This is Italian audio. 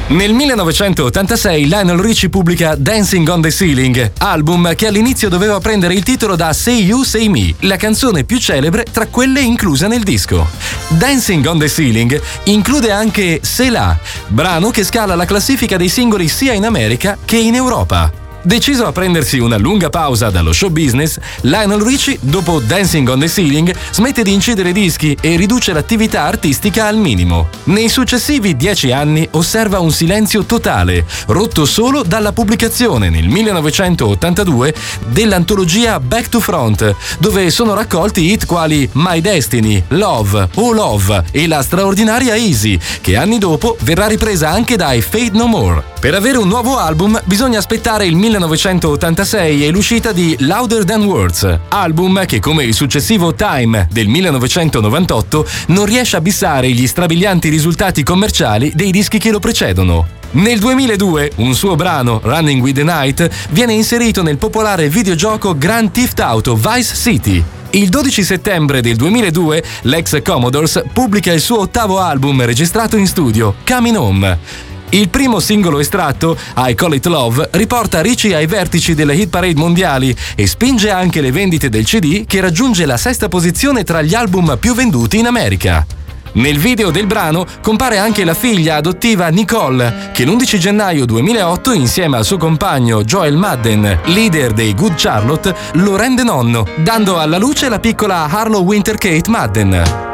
Nel 1986 Lionel Richie pubblica Dancing on the Ceiling, album che all'inizio doveva prendere il titolo da Say You, Say Me, la canzone più celebre tra quelle incluse nel disco. Dancing on the Ceiling include anche C'est là, brano che scala la classifica dei singoli sia in America che in Europa. Deciso a prendersi una lunga pausa dallo show business, Lionel Richie, dopo Dancing on the Ceiling, smette di incidere dischi e riduce l'attività artistica al minimo. Nei successivi 10 anni osserva un silenzio totale, rotto solo dalla pubblicazione nel 1982 dell'antologia Back to Front, dove sono raccolti hit quali My Destiny, Love, Oh Love e la straordinaria Easy, che anni dopo verrà ripresa anche dai Fade No More. Per avere un nuovo album bisogna aspettare il 1986 e l'uscita di Louder Than Words, album che, come il successivo Time del 1998, non riesce a bissare gli strabilianti risultati commerciali dei dischi che lo precedono. Nel 2002 un suo brano, Running with the Night, viene inserito nel popolare videogioco Grand Theft Auto Vice City. Il 12 settembre del 2002 l'ex Commodores pubblica il suo ottavo album registrato in studio, Coming Home. Il primo singolo estratto, I Call It Love, riporta Richie ai vertici delle hit parade mondiali e spinge anche le vendite del CD, che raggiunge la sesta posizione tra gli album più venduti in America. Nel video del brano compare anche la figlia adottiva Nicole, che l'11 gennaio 2008, insieme al suo compagno Joel Madden, leader dei Good Charlotte, lo rende nonno, dando alla luce la piccola Harlow Winter Kate Madden.